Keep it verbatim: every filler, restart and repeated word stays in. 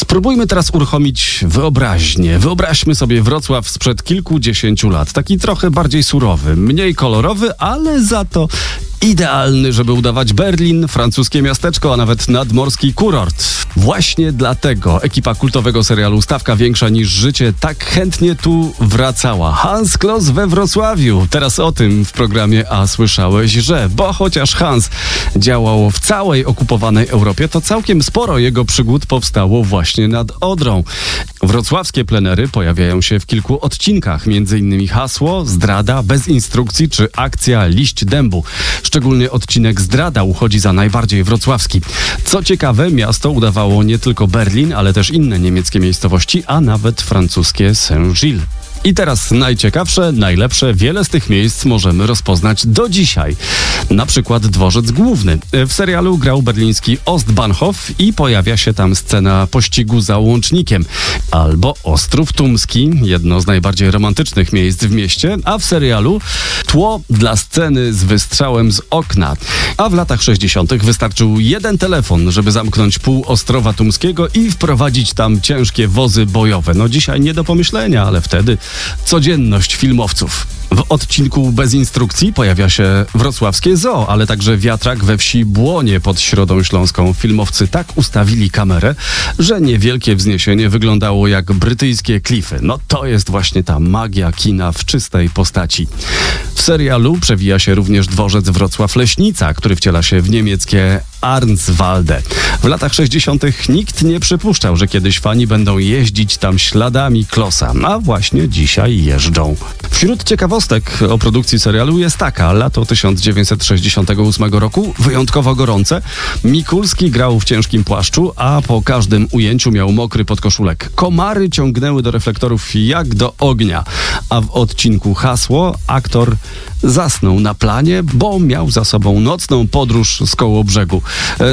Spróbujmy teraz uruchomić wyobraźnię. Wyobraźmy sobie Wrocław sprzed kilkudziesięciu lat. Taki trochę bardziej surowy, mniej kolorowy, ale za to idealny, żeby udawać Berlin, francuskie miasteczko, a nawet nadmorski kurort. Właśnie dlatego ekipa kultowego serialu Stawka Większa niż Życie tak chętnie tu wracała. Hans Kloss we Wrocławiu. Teraz o tym w programie A słyszałeś, że... Bo chociaż Hans działał w całej okupowanej Europie, to całkiem sporo jego przygód powstało właśnie nad Odrą. Wrocławskie plenery pojawiają się w kilku odcinkach, między innymi Hasło, Zdrada, Bez instrukcji czy Akcja Liść Dębu. Szczególnie odcinek Zdrada uchodzi za najbardziej wrocławski. Co ciekawe, miasto udawało nie tylko Berlin, ale też inne niemieckie miejscowości, a nawet francuskie Saint-Gilles. I teraz najciekawsze, najlepsze, wiele z tych miejsc możemy rozpoznać do dzisiaj. Na przykład Dworzec Główny. W serialu grał berliński Ostbahnhof i pojawia się tam scena pościgu za Łącznikiem. Albo Ostrów Tumski, jedno z najbardziej romantycznych miejsc w mieście, a w serialu tło dla sceny z wystrzałem z okna. A w latach sześćdziesiątych wystarczył jeden telefon, żeby zamknąć pół Ostrowa Tumskiego i wprowadzić tam ciężkie wozy bojowe. No dzisiaj nie do pomyślenia, ale wtedy codzienność filmowców. W odcinku Bez instrukcji pojawia się wrocławskie zoo, ale także wiatrak we wsi Błonie pod Środą Śląską. Filmowcy tak ustawili kamerę, że niewielkie wzniesienie wyglądało jak brytyjskie klify. No to jest właśnie ta magia kina w czystej postaci. W serialu przewija się również dworzec Wrocław-Leśnica, który wciela się w niemieckie Arnswalde. W latach sześćdziesiątych nikt nie przypuszczał, że kiedyś fani będą jeździć tam śladami Klossa, a właśnie dzisiaj jeżdżą. Wśród ciekawostek o produkcji serialu jest taka. Lato tysiąc dziewięćset sześćdziesiątego ósmego roku, wyjątkowo gorące. Mikulski grał w ciężkim płaszczu, a po każdym ujęciu miał mokry podkoszulek. Komary ciągnęły do reflektorów jak do ognia. A w odcinku Hasło aktor zasnął na planie, bo miał za sobą nocną podróż z Kołobrzegu.